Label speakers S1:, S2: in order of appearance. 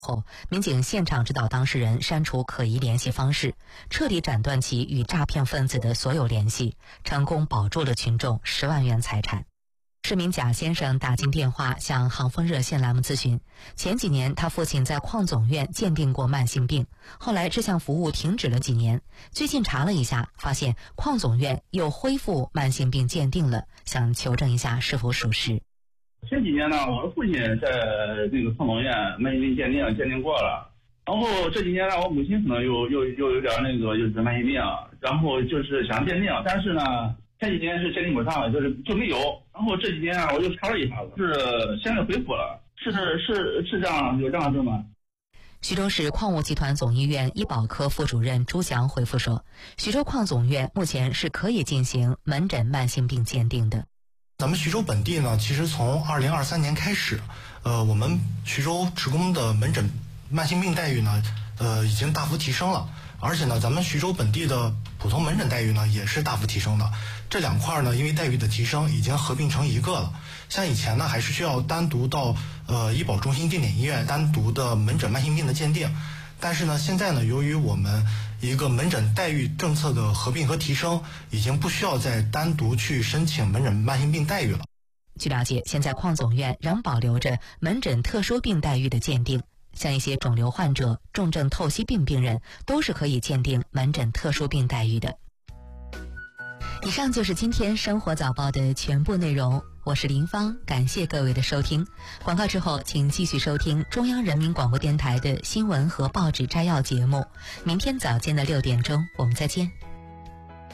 S1: 后，民警现场指导当事人删除可疑联系方式，彻底斩断其与诈骗分子的所有联系，成功保住了群众10万元财产。市民贾先生打进电话向航风热线栏目咨询，前几年他父亲在矿总院鉴定过慢性病，后来这项服务停止了几年，最近查了一下，发现矿总院又恢复慢性病鉴定了，想求证一下是否属实。
S2: 前几年呢，我的父亲在那个矿总院慢性病鉴定过了，然后这几年呢，我母亲可能又有点那个就是慢性病，然后就是想鉴定，但是呢前几年是鉴定不上了，就没有。然后这几年啊，我又查了一下子，是现在恢复了，是这样，有这样子吗？
S1: 徐州市矿物集团总医院医保科副主任朱翔回复说，徐州矿总院目前是可以进行门诊慢性病鉴定的。
S3: 咱们徐州本地呢，其实从2023年开始，我们徐州职工的门诊慢性病待遇呢，已经大幅提升了。而且呢，咱们徐州本地的普通门诊待遇呢，也是大幅提升的。这两块呢，因为待遇的提升，已经合并成一个了。像以前呢，还是需要单独到医保中心定点医院单独的门诊慢性病的鉴定。但是呢，现在呢，由于我们一个门诊待遇政策的合并和提升，已经不需要再单独去申请门诊慢性病待遇了。
S1: 据了解，现在矿总院仍保留着门诊特殊病待遇的鉴定。像一些肿瘤患者、重症透析病病人都是可以鉴定门诊特殊病待遇的。以上就是今天生活早报的全部内容，我是林芳，感谢各位的收听。广告之后，请继续收听中央人民广播电台的新闻和报纸摘要节目。明天早间的6点钟，我们再见。